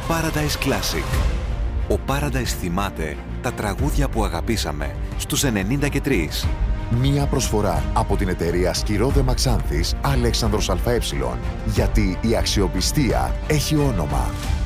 Paradise Classic. Ο Paradise θυμάται τα τραγούδια που αγαπήσαμε στους 93. Μία προσφορά από την εταιρεία Σκυρόδε Μαξάνθης Αλέξανδρος ΑΕ. Γιατί η αξιοπιστία έχει όνομα.